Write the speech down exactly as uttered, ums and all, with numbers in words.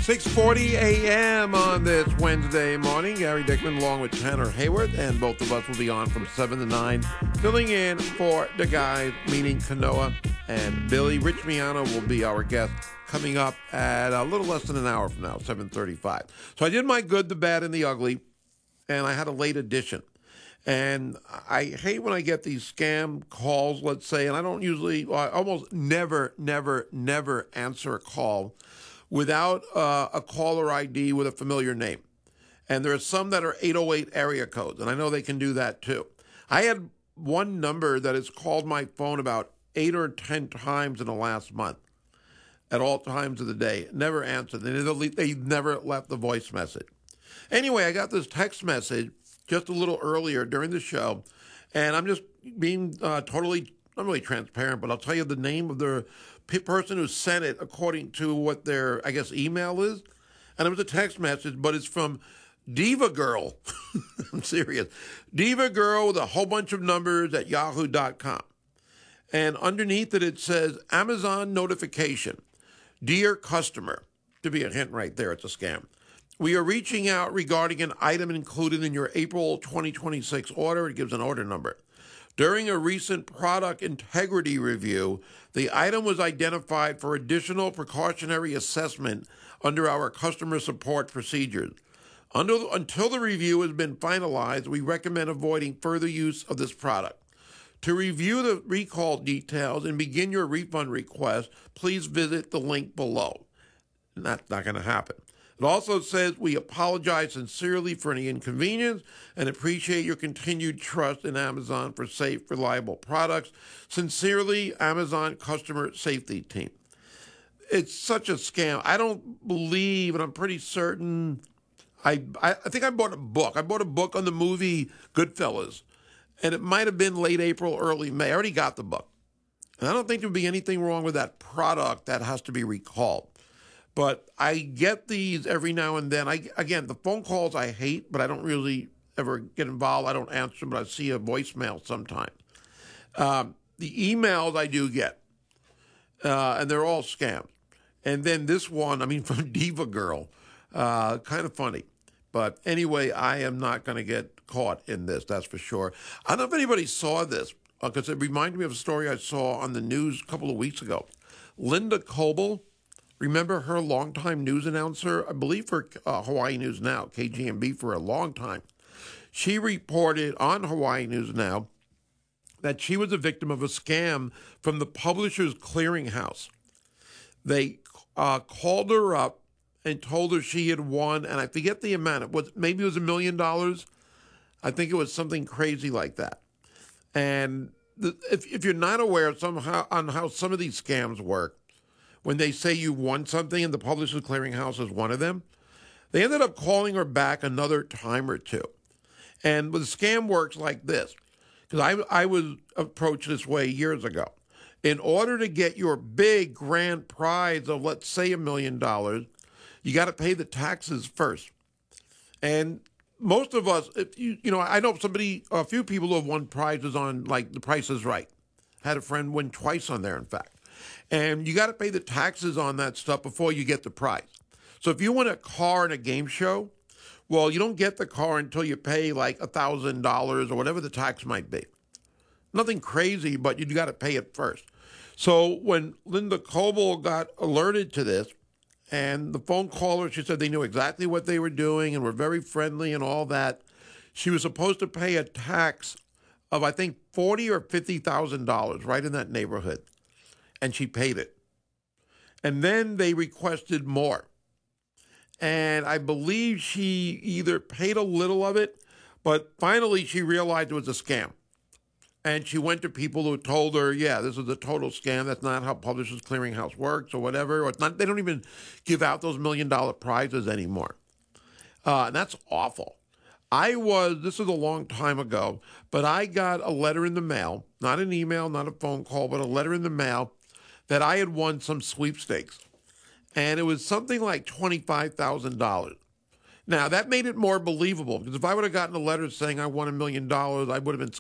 six forty a.m. on this Wednesday morning. Gary Dickman along with Tanner Hayward, and both of us will be on from seven to nine, filling in for the guys, meaning Kanoa and Billy. Rich Miano will be our guest coming up at a little less than an hour from now, seven thirty-five. So I did my good, the bad, and the ugly, and I had a late edition. And I hate when I get these scam calls, let's say, and I don't usually, well, I almost never, never, never answer a call without uh, a caller I D with a familiar name. And there are some that are eight oh eight area codes, and I know they can do that too. I had one number that has called my phone about eight or ten times in the last month at all times of the day. Never answered. They, they never left the voice message. Anyway, I got this text message just a little earlier during the show, and I'm just being uh, totally, not really transparent, but I'll tell you the name of the p- person who sent it according to what their, I guess, email is. And it was a text message, but it's from Diva Girl. I'm serious. Diva Girl with a whole bunch of numbers at yahoo dot com. And underneath it, it says, Amazon notification. Dear customer. To be a hint right there, it's a scam. We are reaching out regarding an item included in your April twenty twenty-six order. It gives an order number. During a recent product integrity review, the item was identified for additional precautionary assessment under our customer support procedures. Under, until the review has been finalized, we recommend avoiding further use of this product. To review the recall details and begin your refund request, please visit the link below. And that's not going to happen. It also says, we apologize sincerely for any inconvenience and appreciate your continued trust in Amazon for safe, reliable products. Sincerely, Amazon Customer Safety Team. It's such a scam. I don't believe, and I'm pretty certain, I, I, I think I bought a book. I bought a book on the movie Goodfellas, and it might have been late April, early May. I already got the book. And I don't think there would be anything wrong with that product that has to be recalled. But I get these every now and then. I Again, the phone calls I hate, but I don't really ever get involved. I don't answer them, but I see a voicemail sometimes. Um, the emails I do get, uh, and they're all scams. And then this one, I mean, from Diva Girl, uh, kind of funny. But anyway, I am not going to get caught in this, that's for sure. I don't know if anybody saw this, because uh, it reminded me of a story I saw on the news a couple of weeks ago. Linda Coble. Remember her longtime news announcer, I believe for uh, Hawaii News Now, K G M B for a long time. She reported on Hawaii News Now that she was a victim of a scam from the Publishers Clearinghouse. They uh, called her up and told her she had won, and I forget the amount. It was, maybe it was a million dollars. I think it was something crazy like that. And the, if, if you're not aware somehow on how some of these scams work, when they say you won something and the Publishers Clearinghouse is one of them, they ended up calling her back another time or two. And the scam works like this, because I, I was approached this way years ago. In order to get your big grand prize of, let's say, a million dollars, you got to pay the taxes first. And most of us, if you, you know, I know somebody, a few people who have won prizes on, like, The Price is Right. Had a friend win twice on there, in fact. And you got to pay the taxes on that stuff before you get the prize. So if you win a car in a game show, well, you don't get the car until you pay like one thousand dollars or whatever the tax might be. Nothing crazy, but you got to pay it first. So when Linda Coble got alerted to this, and the phone caller, she said they knew exactly what they were doing and were very friendly and all that. She was supposed to pay a tax of, I think, forty thousand dollars or fifty thousand dollars, right in that neighborhood. And she paid it. And then they requested more. And I believe she either paid a little of it, but finally she realized it was a scam. And she went to people who told her, yeah, this is a total scam. That's not how Publishers Clearinghouse works or whatever. Or it's not, they don't even give out those million dollar prizes anymore. Uh, and that's awful. I was, this is a long time ago, but I got a letter in the mail, not an email, not a phone call, but a letter in the mail that I had won some sweepstakes. And it was something like twenty-five thousand dollars. Now, that made it more believable, because if I would have gotten a letter saying I won a million dollars, I would have been